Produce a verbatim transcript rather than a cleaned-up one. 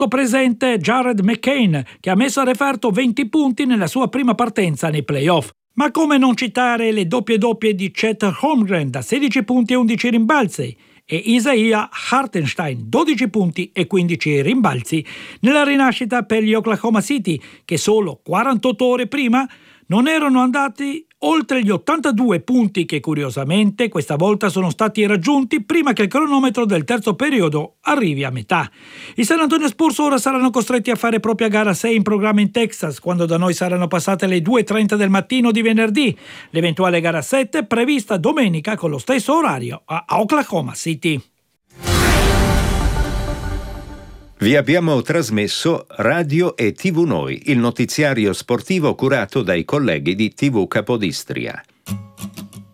presente Jared McCain, che ha messo a referto venti punti nella sua prima partenza nei playoff. Ma come non citare le doppie doppie di Chet Holmgren da sedici punti e undici rimbalzi e Isaiah Hartenstein dodici punti e quindici rimbalzi nella rinascita per gli Oklahoma City, che solo quarantotto ore prima non erano andati oltre gli ottantadue punti che curiosamente questa volta sono stati raggiunti prima che il cronometro del terzo periodo arrivi a metà. I San Antonio Spurs ora saranno costretti a fare propria gara sei in programma in Texas, quando da noi saranno passate le due e trenta del mattino di venerdì. L'eventuale gara sette è prevista domenica con lo stesso orario a Oklahoma City. Vi abbiamo trasmesso Radio e tivù Noi, il notiziario sportivo curato dai colleghi di tivù Capodistria.